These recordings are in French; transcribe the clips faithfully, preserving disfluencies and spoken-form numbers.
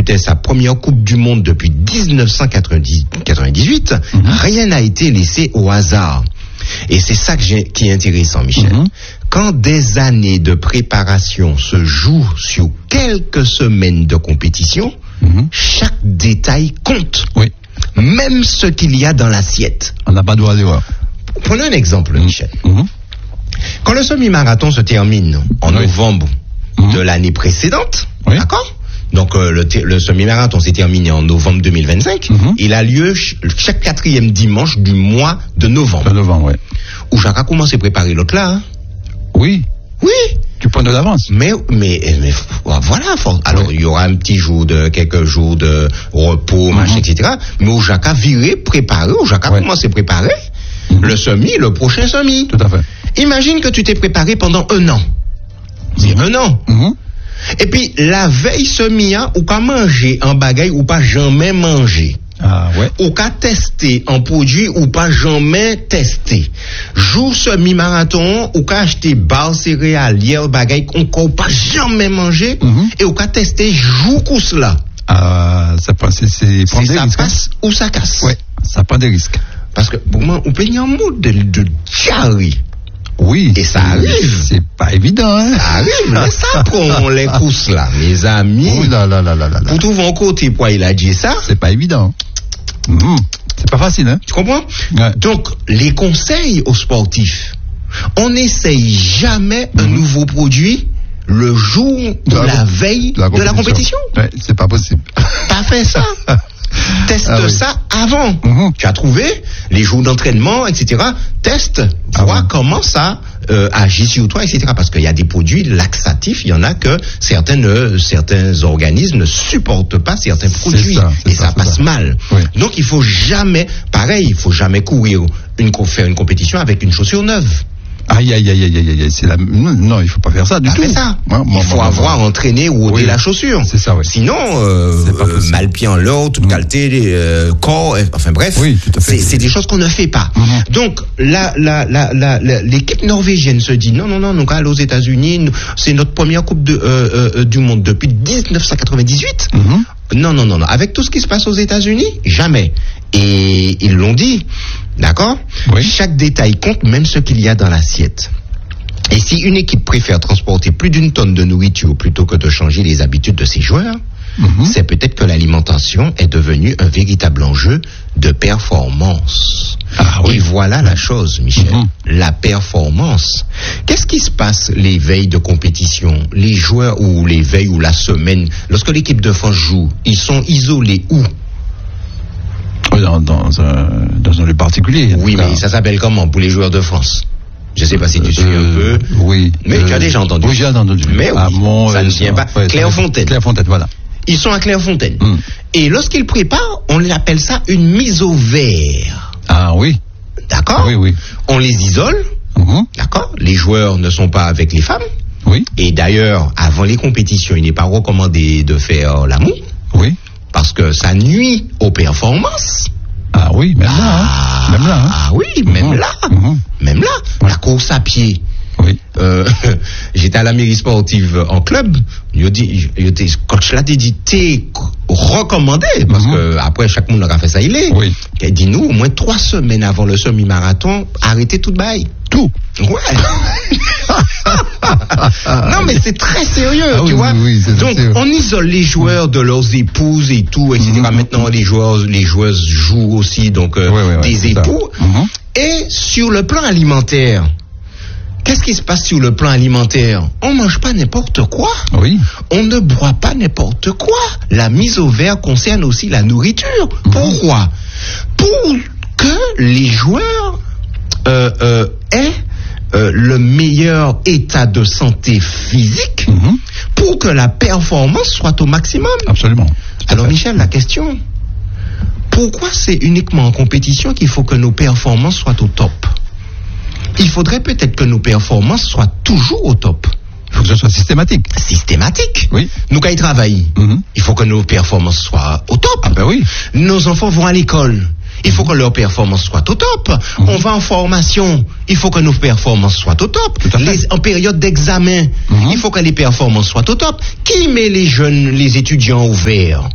disputait sa première Coupe du Monde depuis dix-neuf cent quatre-vingt-dix-huit, mm-hmm. rien n'a été laissé au hasard. Et c'est ça que j'ai, qui est intéressant, Michel. Mm-hmm. Quand des années de préparation se jouent sur quelques semaines de compétition, mm-hmm. chaque détail compte. Oui. Même ce qu'il y a dans l'assiette. On n'a pas droit à l'erreur. Prenons un exemple, Michel. Mm-hmm. Quand le semi-marathon se termine en oui. novembre mm-hmm. de l'année précédente, oui. d'accord ? Donc euh, le, t- le semi-marathon s'est terminé en novembre deux mille vingt-cinq. Mm-hmm. Il a lieu ch- chaque quatrième dimanche du mois de novembre. De novembre, oui. Où Jacques a commencé à préparer l'autre là. Hein? Oui. Oui. Tu prends de l'avance. Mais, mais, mais voilà. For- alors, il oui. y aura un petit jour de, quelques jours de repos, mm-hmm. machin, et cetera. Mais où Jacques a viré, préparé, où Jacques a oui. commencé à préparer mm-hmm. le semi, le prochain semi. Tout à fait. Imagine que tu t'es préparé pendant un an. C'est mm-hmm. un an. Mm-hmm. Et puis, la veille semi, hein, ou qu'à manger en bagaille ou pas jamais manger. Ah ouais. Ou qu'à tester en produit ou pas jamais tester. Jour semi-marathon, ou qu'à acheter barres céréalières, bagaille qu'on pas jamais manger, mm-hmm. et ou qu'à tester jour coup cela. Ah, ça passe, c'est, c'est prendre c'est des ça risques. passe ou ça casse. Ouais, ça prend des risques. Parce que, pour moi, on peut y en moule de, de diarrhée. Oui. Et ça arrive. C'est pas évident, hein. Ça arrive, mais ça prend les courses là, mes amis. Oh là là là là là. Pour trouver un côté, pour il a dit ça. C'est pas évident. Mmh. C'est pas facile, hein. Tu comprends? Ouais. Donc, les conseils aux sportifs. On n'essaye jamais mmh. un nouveau produit le jour de, de la, la veille de la compétition. De la compétition. Ouais, c'est pas possible. T'as fait ça. Teste ah, oui. ça avant. Mm-hmm. Tu as trouvé les jours d'entraînement, et cetera. Teste, ah, vois oui. comment ça euh, agit sur toi, et cetera. Parce qu'il y a des produits laxatifs, il y en a que certains, euh, certains organismes ne supportent pas certains produits. Ça, et ça, ça passe ça. mal. Oui. Donc il faut jamais, pareil, il faut jamais courir, une, faire une compétition avec une chaussure neuve. Aïe, aïe, aïe, aïe, aïe, aïe, c'est la... Non, il faut pas faire ça du pas tout. Fait ça. Ouais, il moi, faut moi, avoir moi. entraîné ou ôté oui. la chaussure. C'est ça, oui. Sinon, euh, euh, mal pied en l'air, toute mmh. qualité, euh, corps, enfin bref. Oui, tout à fait. C'est, c'est des choses qu'on ne fait pas. Mmh. Donc, la, la, la, la, la, l'équipe norvégienne se dit, non, non, non, nous allons aux États-Unis, nous, c'est notre première Coupe de, euh, euh, du Monde depuis dix-neuf cent quatre-vingt-dix-huit. Mmh. Non, non, non, non. Avec tout ce qui se passe aux États-Unis, jamais. Et ils l'ont dit. D'accord? Oui. Chaque détail compte, même ce qu'il y a dans l'assiette. Et si une équipe préfère transporter plus d'une tonne de nourriture plutôt que de changer les habitudes de ses joueurs, mm-hmm. c'est peut-être que l'alimentation est devenue un véritable enjeu de performance. Ah, oui. Et voilà la chose, Michel. Mm-hmm. La performance. Qu'est-ce qui se passe les veilles de compétition? Les joueurs, ou les veilles ou la semaine, lorsque l'équipe de France joue, ils sont isolés où? Dans, dans, un, dans un lieu particulier. Oui, mais ça s'appelle comment pour les joueurs de France? Je ne sais pas si tu suis euh, un peu. Oui. Mais euh, tu as déjà entendu. Oui, j'ai entendu. Mais oui, ah, bon, ça euh, ne vient pas. Ouais, Clairefontaine. Clairefontaine, voilà. Ils sont à Clairefontaine. Mm. Et lorsqu'ils préparent, on appelle ça une mise au vert. Ah oui. D'accord? Oui, oui. On les isole. Mm-hmm. D'accord? Les joueurs ne sont pas avec les femmes. Oui. Et d'ailleurs, avant les compétitions, il n'est pas recommandé de faire l'amour. Oui. Parce que ça nuit aux performances. Ah oui, même ah, là. Hein. Même là. Hein. Ah oui, même mmh. là. Mmh. Même là. Ouais. La course à pied. Oui. Euh, j'étais à la mairie sportive en club. Il dit, coach là, il dit, t'es recommandé, parce mmh. que après chaque monde aura fait ça, il est. Oui. Il dit, nous, au moins trois semaines avant le semi-marathon, arrêtez tout de bail. Tout. Ouais. Non, mais c'est très sérieux, ah, tu oui, vois. Oui, oui, donc, sérieux. on isole les joueurs de leurs épouses et tout, et cetera. Mmh. Maintenant, les joueurs, les joueuses jouent aussi, donc, euh, oui, oui, oui, des époux. Mmh. Et sur le plan alimentaire, qu'est-ce qui se passe sur le plan alimentaire? On mange pas n'importe quoi. Oui. On ne boit pas n'importe quoi. La mise au vert concerne aussi la nourriture. Mmh. Pourquoi? Pour que les joueurs euh, euh, aient euh, le meilleur état de santé physique, mmh. pour que la performance soit au maximum. Absolument. Alors Michel, la question, pourquoi c'est uniquement en compétition qu'il faut que nos performances soient au top? Il faudrait peut-être que nos performances soient toujours au top. Il faut que ce soit systématique. Systématique. Oui. Nous, quand ils travaillent, mm-hmm. il faut que nos performances soient au top. Ah ben oui. Nos enfants vont à l'école. Il faut que leurs performances soient au top. Mm-hmm. On va en formation. Il faut que nos performances soient au top. Les, en période d'examen, mm-hmm. il faut que les performances soient au top. Qui met les jeunes, les étudiants au vert?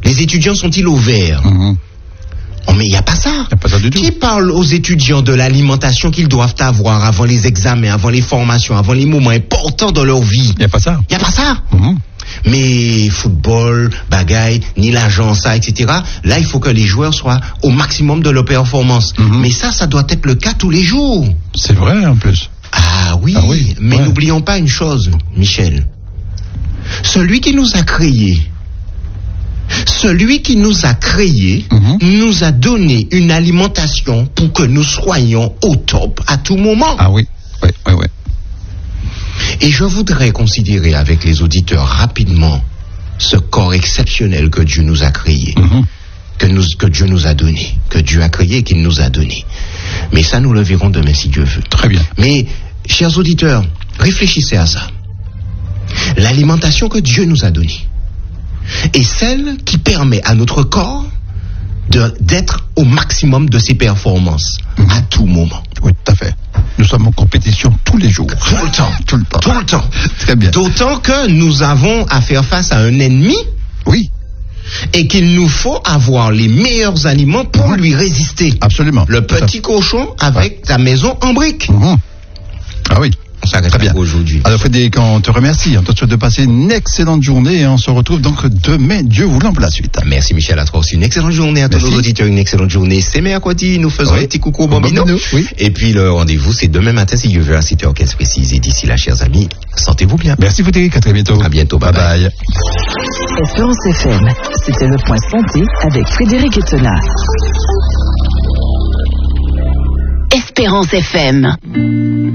Les étudiants sont-ils au vert? Mm-hmm. Oh, mais il n'y a pas ça. Il n'y a pas ça du tout. Qui parle aux étudiants de l'alimentation qu'ils doivent avoir avant les examens, avant les formations, avant les moments importants de leur vie? Il n'y a pas ça. Il n'y a pas ça. Mm-hmm. Mais football, bagaille, ni l'argent, ça, et cetera. Là, il faut que les joueurs soient au maximum de leur performance. Mm-hmm. Mais ça, ça doit être le cas tous les jours. C'est vrai, en plus. Ah oui, ah oui mais ouais. N'oublions pas une chose, Michel. Celui qui nous a créés, celui qui nous a créés, mm-hmm. nous a donné une alimentation pour que nous soyons au top à tout moment. Ah oui, oui, oui, oui. Et je voudrais considérer avec les auditeurs rapidement ce corps exceptionnel que Dieu nous a créé, mm-hmm. que, nous, que Dieu nous a donné, que Dieu a créé et qu'il nous a donné. Mais ça, nous le verrons demain si Dieu veut. Très bien. Mais, chers auditeurs, réfléchissez à ça. L'alimentation que Dieu nous a donnée est celle qui permet à notre corps de, d'être au maximum de ses performances, mmh. à tout moment. Oui, tout à fait. Nous sommes en compétition tous les jours. Tout le temps. Tout le temps. Tout le temps. Très bien. D'autant que nous avons à faire face à un ennemi. Oui. Et qu'il nous faut avoir les meilleurs aliments pour mmh. lui résister. Absolument. Le petit cochon avec ouais. la maison en briques. Mmh. Ah oui. On s'arrête très bien aujourd'hui. Alors Frédéric, on te remercie. On te souhaite de passer une excellente journée et on se retrouve donc demain, Dieu voulant, pour la suite. Merci Michel, à toi aussi. Une excellente journée à tous nos auditeurs, une excellente journée. C'est mercredi, nous faisons oui. un petit coucou au Bambino. Bambino oui. Et puis le rendez-vous, c'est demain matin, si Dieu veut, à sept heures quinze précise. Et d'ici là, chers amis, sentez-vous bien. Merci Frédéric, à très bientôt. À bientôt, bye bye. bye. Espérance F M, c'était le point santé avec Frédéric Etena. Espérance F M.